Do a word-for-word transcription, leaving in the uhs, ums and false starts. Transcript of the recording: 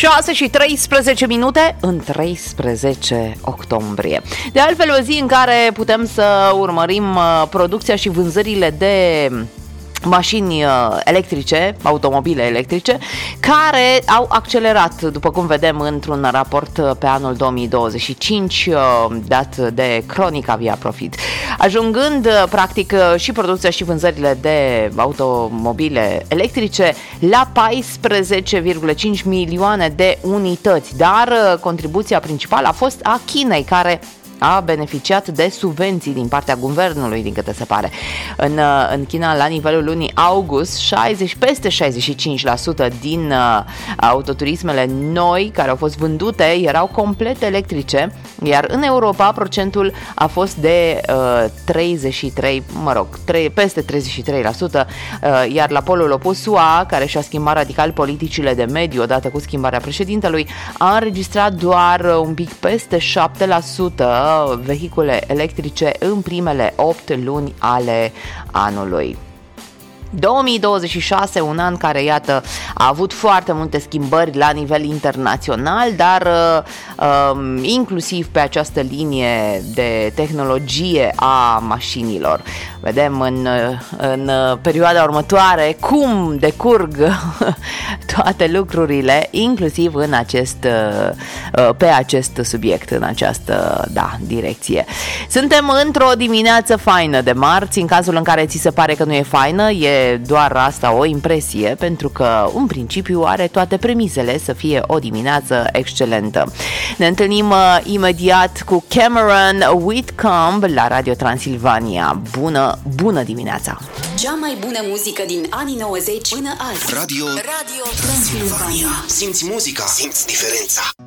șase și treisprezece minute în treisprezece octombrie. De altfel, o zi în care putem să urmărim producția și vânzările de mașini electrice, automobile electrice, care au accelerat, după cum vedem într-un raport pe anul două mii douăzeci și cinci dat de Cronica Via Profit, ajungând practic și producția și vânzările de automobile electrice la paisprezece virgulă cinci milioane de unități, dar contribuția principală a fost a Chinei, care a beneficiat de subvenții din partea guvernului, din câte se pare. În, în China, la nivelul lunii august, șaizeci, peste șaizeci și cinci la sută din uh, autoturismele noi care au fost vândute erau complet electrice, iar în Europa procentul a fost de uh, treizeci și trei, mă rog, trei, peste treizeci și trei la sută, uh, iar la polul opus S U A, care și-a schimbat radical politicile de mediu odată cu schimbarea președintelui, a înregistrat doar un pic peste șapte la sută vehicule electrice în primele opt luni ale anului. două mii douăzeci și șase, un an care, iată, a avut foarte multe schimbări la nivel internațional, dar uh, inclusiv pe această linie de tehnologie a mașinilor. Vedem în, în perioada următoare cum decurg toate lucrurile, inclusiv în acest, pe acest subiect, în această, da, direcție. Suntem într-o dimineață faină de marți, în cazul în care ți se pare că nu e faină, e doar asta o impresie, pentru că în principiu are toate premisele să fie o dimineață excelentă. Ne întâlnim uh, imediat cu Cameron Whitcomb la Radio Transilvania. Bună, bună dimineața! Cea mai bună muzică din anii nouăzeci până azi. Radio, Radio Transilvania. Simți muzica, simți diferența.